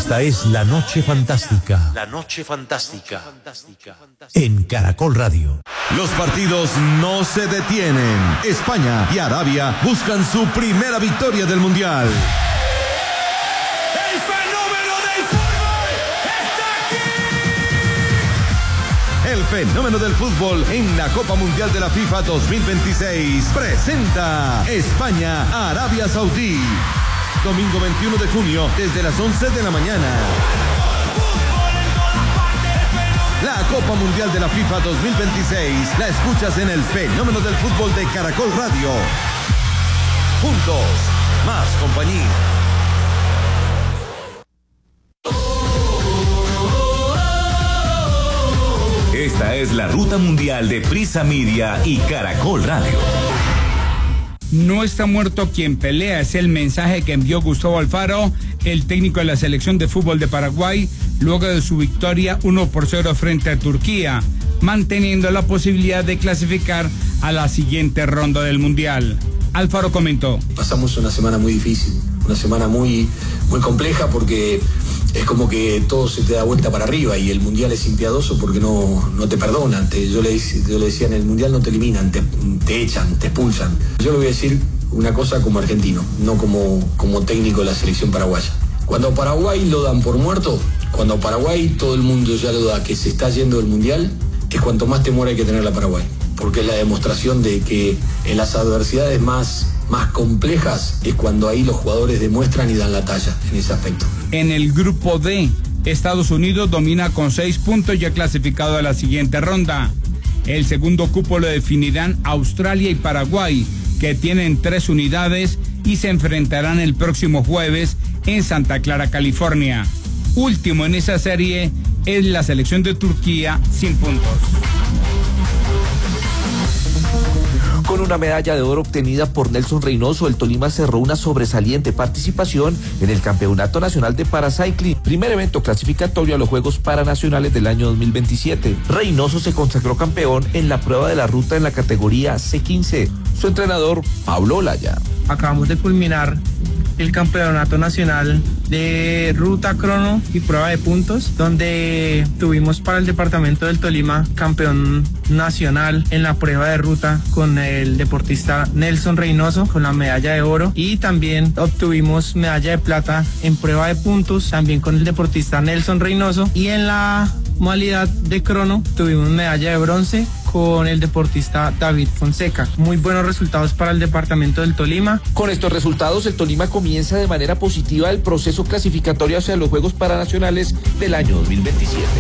Esta es La Noche Fantástica. La Noche Fantástica. En Caracol Radio. Los partidos no se detienen. España y Arabia buscan su primera victoria del Mundial. ¡El fenómeno del fútbol está aquí! El fenómeno del fútbol en la Copa Mundial de la FIFA 2026 presenta España-Arabia Saudí. Domingo 21 de junio desde las 11 de la mañana. La Copa Mundial de la FIFA 2026 la escuchas en el fenómeno del fútbol de Caracol Radio. Juntos, más compañía. Esta es la ruta mundial de Prisa Media y Caracol Radio. No está muerto quien pelea, es el mensaje que envió Gustavo Alfaro, el técnico de la selección de fútbol de Paraguay, luego de su victoria 1-0 frente a Turquía, manteniendo la posibilidad de clasificar a la siguiente ronda del Mundial. Alfaro comentó: pasamos una semana muy difícil, una semana muy compleja, porque es como que todo se te da vuelta para arriba y el Mundial es impiadoso porque no te perdonan. Yo le decía, en el Mundial no te eliminan, te echan, te expulsan. Yo le voy a decir una cosa como argentino, no como técnico de la selección paraguaya. Cuando a Paraguay lo dan por muerto, cuando a Paraguay todo el mundo ya lo da que se está yendo del Mundial, es cuanto más temor hay que tener a Paraguay, porque es la demostración de que en las adversidades más complejas es cuando ahí los jugadores demuestran y dan la talla en ese aspecto. En el grupo D, Estados Unidos domina con 6 puntos ya clasificado a la siguiente ronda. El segundo cupo lo definirán Australia y Paraguay, que tienen 3 unidades y se enfrentarán el próximo jueves en Santa Clara, California. Último en esa serie es la selección de Turquía, sin puntos. Con una medalla de oro obtenida por Nelson Reynoso, el Tolima cerró una sobresaliente participación en el Campeonato Nacional de Paracycling, primer evento clasificatorio a los Juegos Paranacionales del año 2027. Reynoso se consagró campeón en la prueba de la ruta en la categoría C15. Su entrenador, Pablo Olaya. Acabamos de culminar el Campeonato Nacional de Ruta, Crono y Prueba de Puntos, donde tuvimos para el departamento del Tolima campeón nacional en la prueba de ruta con el deportista Nelson Reynoso con la medalla de oro, y también obtuvimos medalla de plata en prueba de puntos también con el deportista Nelson Reynoso, y en la modalidad de crono tuvimos medalla de bronce con el deportista David Fonseca. Muy buenos resultados para el departamento del Tolima. Con estos resultados, el Tolima comienza de manera positiva el proceso clasificatorio hacia los Juegos Paranacionales del año 2027.